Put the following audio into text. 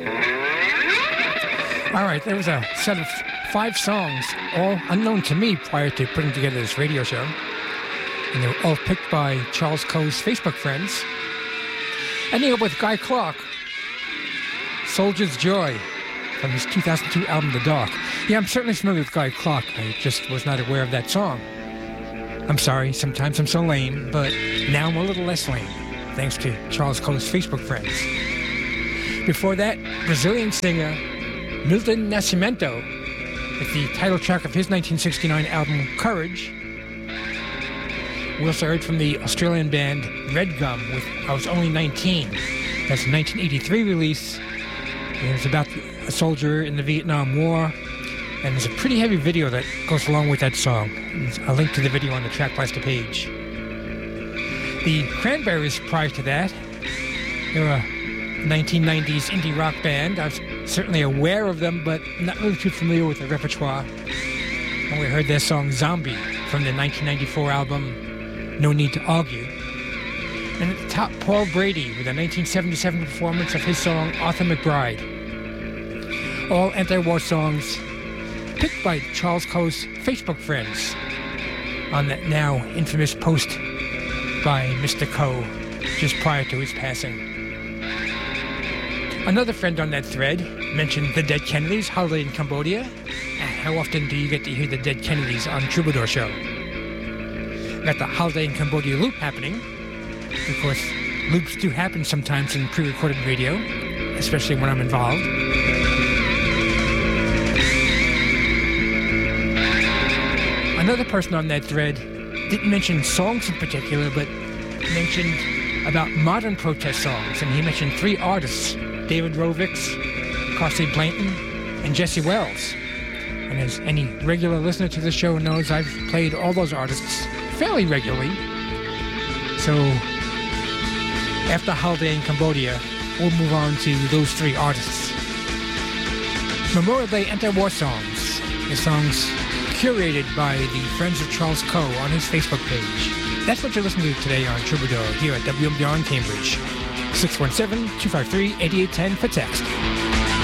All right, there was a set of 5 songs, all unknown to me prior to putting together this radio show. And they were all picked by Charles Coe's Facebook friends. Ending up with Guy Clark, Soldier's Joy, from his 2002 album, The Dark. Yeah, I'm certainly familiar with Guy Clark. I just was not aware of that song. I'm sorry, sometimes I'm so lame, but now I'm a little less lame, thanks to Charles Coe's Facebook friends. Before that, Brazilian singer Milton Nascimento, with the title track of his 1969 album, Courage. We also heard from the Australian band Red Gum with I Was Only 19. That's a 1983 release. It was about a soldier in the Vietnam War. And there's a pretty heavy video that goes along with that song. There's a link to the video on the Trackbuster page. The Cranberries, prior to that, they were a 1990s indie rock band. I was certainly aware of them, but not really too familiar with their repertoire. And we heard their song Zombie from the 1994 album No Need to Argue. And at the top, Paul Brady with a 1977 performance of his song Arthur McBride. All anti-war songs picked by Charles Coe's Facebook friends on that now infamous post by Mr. Coe just prior to his passing. Another friend on that thread mentioned the Dead Kennedys, Holiday in Cambodia. How often do you get to hear the Dead Kennedys on Troubadour Show? Got the Holiday in Cambodia loop happening. Of course, loops do happen sometimes in pre-recorded radio, especially when I'm involved. Another person on that thread didn't mention songs in particular, but mentioned about modern protest songs, and he mentioned 3 artists, David Rovics, Carsey Blanton, and Jesse Wells. And as any regular listener to the show knows, I've played all those artists fairly regularly. So after Holiday in Cambodia, we'll move on to those 3 artists. Memorial Day anti-war songs. The songs curated by the Friends of Charles Coe on his Facebook page. That's what you're listening to today on Troubadour here at WMBR in Cambridge. 617-253-8810 for text.